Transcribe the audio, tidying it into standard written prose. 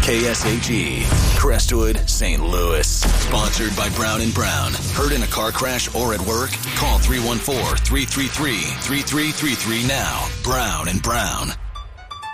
KSAG, Crestwood, St. Louis. Sponsored by Brown & Brown. Hurt in a car crash or at work? Call 314-333-3333 now. Brown & Brown.